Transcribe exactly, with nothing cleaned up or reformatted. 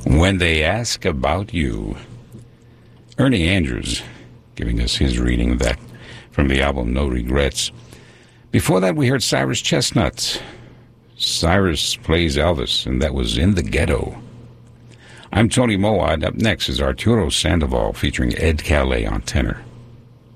When They Ask About You. Ernie Andrews giving us his reading of that from the album No Regrets. Before that, we heard Cyrus Chestnut. Cyrus plays Elvis, and that was In the Ghetto. I'm Tony Moad. Up next is Arturo Sandoval featuring Ed Calais on tenor.